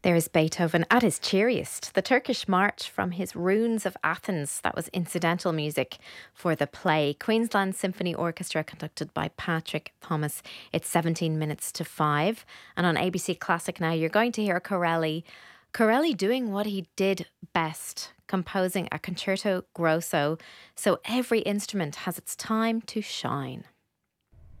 There is Beethoven at his cheeriest. The Turkish March from his Runes of Athens. That was incidental music for the play. Queensland Symphony Orchestra, conducted by Patrick Thomas. It's 17 minutes to 5. And on ABC Classic now, you're going to hear Corelli. Corelli doing what he did best, composing a concerto grosso, so every instrument has its time to shine.